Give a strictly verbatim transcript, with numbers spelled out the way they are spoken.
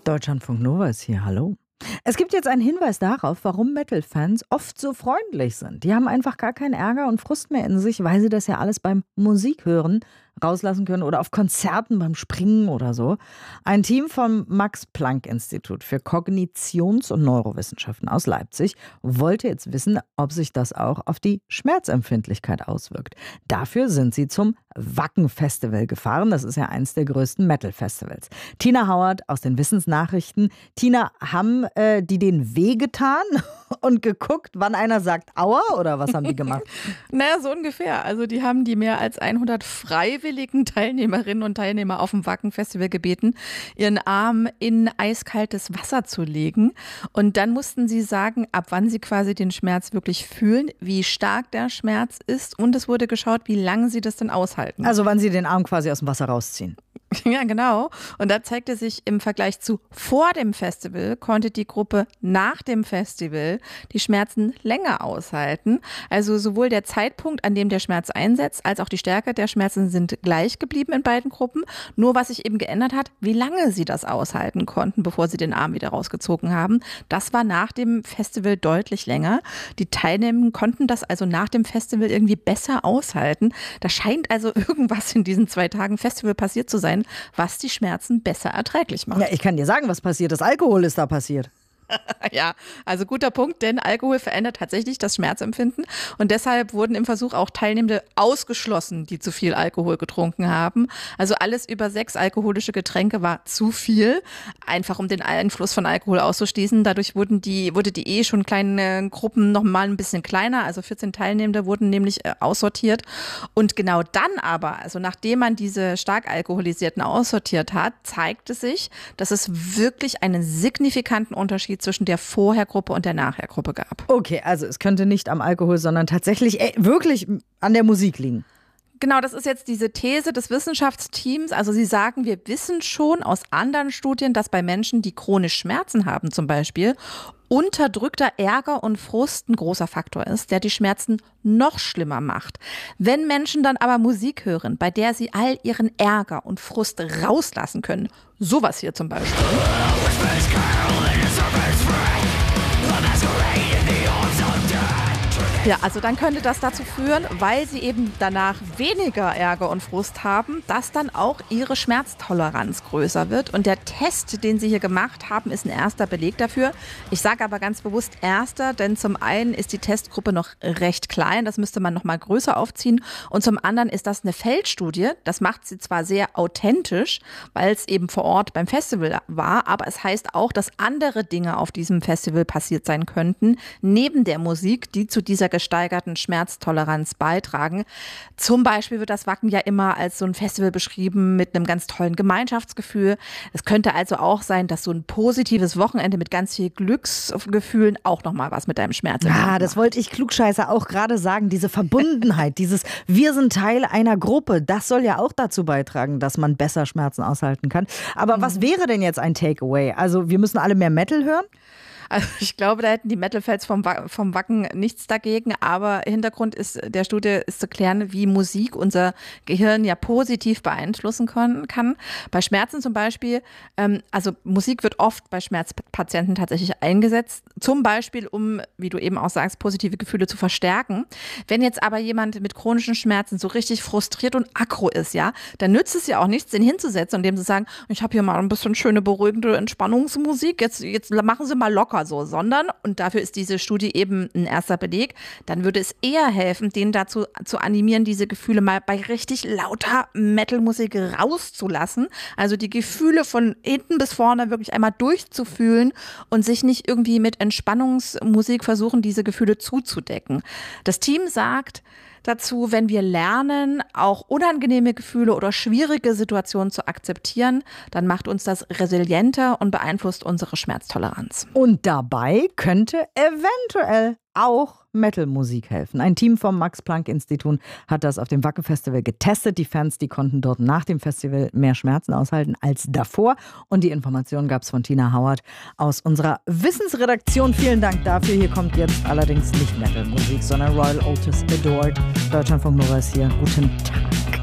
Deutschlandfunk Nova ist hier, hallo. Es gibt jetzt einen Hinweis darauf, warum Metal-Fans oft so freundlich sind. Die haben einfach gar keinen Ärger und Frust mehr in sich, weil sie das ja alles beim Musikhören rauslassen können oder auf Konzerten beim Springen oder so. Ein Team vom Max-Planck-Institut für Kognitions- und Neurowissenschaften aus Leipzig wollte jetzt wissen, ob sich das auch auf die Schmerzempfindlichkeit auswirkt. Dafür sind sie zum Wacken-Festival gefahren. Das ist ja eins der größten Metal-Festivals. Tina Hauert aus den Wissensnachrichten. Tina, haben äh, die den wehgetan und geguckt, wann einer sagt Aua, oder was haben die gemacht? Naja, so ungefähr. Also die haben die mehr als hundert freiwilligen Teilnehmerinnen und Teilnehmer auf dem Wacken-Festival gebeten, ihren Arm in eiskaltes Wasser zu legen. Und dann mussten sie sagen, ab wann sie quasi den Schmerz wirklich fühlen, wie stark der Schmerz ist. Und es wurde geschaut, wie lange sie das denn aushalten. Also wann sie den Arm quasi aus dem Wasser rausziehen. Ja, genau. Und da zeigte sich im Vergleich zu vor dem Festival, konnte die Gruppe nach dem Festival die Schmerzen länger aushalten. Also sowohl der Zeitpunkt, an dem der Schmerz einsetzt, als auch die Stärke der Schmerzen sind gleich geblieben in beiden Gruppen. Nur was sich eben geändert hat, wie lange sie das aushalten konnten, bevor sie den Arm wieder rausgezogen haben. Das war nach dem Festival deutlich länger. Die Teilnehmenden konnten das also nach dem Festival irgendwie besser aushalten. Da scheint also irgendwas in diesen zwei Tagen Festival passiert zu sein, was die Schmerzen besser erträglich macht. Ja, ich kann dir sagen, was passiert ist. Alkohol ist da passiert. Ja, also guter Punkt, denn Alkohol verändert tatsächlich das Schmerzempfinden und deshalb wurden im Versuch auch Teilnehmende ausgeschlossen, die zu viel Alkohol getrunken haben. Also alles über sechs alkoholische Getränke war zu viel, einfach um den Einfluss von Alkohol auszuschließen. Dadurch wurden die, wurde die eh schon kleinen Gruppen noch mal ein bisschen kleiner, also vierzehn Teilnehmende wurden nämlich äh, aussortiert. Und genau dann aber, also nachdem man diese stark alkoholisierten aussortiert hat, zeigte sich, dass es wirklich einen signifikanten Unterschied zwischen der Vorhergruppe und der Nachhergruppe gab. Okay, also es könnte nicht am Alkohol, sondern tatsächlich ey, wirklich an der Musik liegen. Genau, das ist jetzt diese These des Wissenschaftsteams. Also sie sagen, wir wissen schon aus anderen Studien, dass bei Menschen, die chronisch Schmerzen haben zum Beispiel, unterdrückter Ärger und Frust ein großer Faktor ist, der die Schmerzen noch schlimmer macht. Wenn Menschen dann aber Musik hören, bei der sie all ihren Ärger und Frust rauslassen können, sowas hier zum Beispiel. Ja, also dann könnte das dazu führen, weil sie eben danach weniger Ärger und Frust haben, dass dann auch ihre Schmerztoleranz größer wird. Und der Test, den sie hier gemacht haben, ist ein erster Beleg dafür. Ich sage aber ganz bewusst erster, denn zum einen ist die Testgruppe noch recht klein, das müsste man noch mal größer aufziehen. Und zum anderen ist das eine Feldstudie, das macht sie zwar sehr authentisch, weil es eben vor Ort beim Festival war, aber es heißt auch, dass andere Dinge auf diesem Festival passiert sein könnten, neben der Musik, die zu dieser gesteigerten Schmerztoleranz beitragen. Zum Beispiel wird das Wacken ja immer als so ein Festival beschrieben mit einem ganz tollen Gemeinschaftsgefühl. Es könnte also auch sein, dass so ein positives Wochenende mit ganz viel Glücksgefühlen auch nochmal was mit deinem Schmerz macht. Ja, das wollte ich Klugscheißer auch gerade sagen. Diese Verbundenheit, dieses Wir sind Teil einer Gruppe, das soll ja auch dazu beitragen, dass man besser Schmerzen aushalten kann. Aber mhm. was wäre denn jetzt ein Takeaway? Also wir müssen alle mehr Metal hören? Also ich glaube, da hätten die Metal-Fans vom, vom Wacken nichts dagegen, aber Hintergrund ist der Studie ist zu klären, wie Musik unser Gehirn ja positiv beeinflussen kann. Bei Schmerzen zum Beispiel, ähm, also Musik wird oft bei Schmerzpatienten tatsächlich eingesetzt, zum Beispiel um, wie du eben auch sagst, positive Gefühle zu verstärken. Wenn jetzt aber jemand mit chronischen Schmerzen so richtig frustriert und aggro ist, ja, dann nützt es ja auch nichts, den hinzusetzen und dem zu sagen, ich habe hier mal ein bisschen schöne, beruhigende Entspannungsmusik, jetzt, jetzt machen Sie mal locker. So, sondern, und dafür ist diese Studie eben ein erster Beleg, dann würde es eher helfen, den dazu zu animieren, diese Gefühle mal bei richtig lauter Metal-Musik rauszulassen. Also die Gefühle von hinten bis vorne wirklich einmal durchzufühlen und sich nicht irgendwie mit Entspannungsmusik versuchen, diese Gefühle zuzudecken. Das Team sagt dazu, wenn wir lernen, auch unangenehme Gefühle oder schwierige Situationen zu akzeptieren, dann macht uns das resilienter und beeinflusst unsere Schmerztoleranz. Und dabei könnte eventuell auch Metal-Musik helfen. Ein Team vom Max-Planck-Institut hat das auf dem Wacken-Festival getestet. Die Fans, die konnten dort nach dem Festival mehr Schmerzen aushalten als davor. Und die Information gab es von Tina Hauert aus unserer Wissensredaktion. Vielen Dank dafür. Hier kommt jetzt allerdings nicht Metal-Musik, sondern Royal Otis Adored. Deutschlandfunk Nova ist hier. Guten Tag.